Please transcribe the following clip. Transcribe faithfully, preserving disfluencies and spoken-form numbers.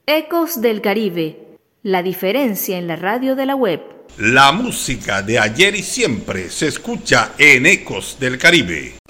Ecos del Caribe, la diferencia en la radio de la web. La música de ayer y siempre se escucha en Ecos del Caribe.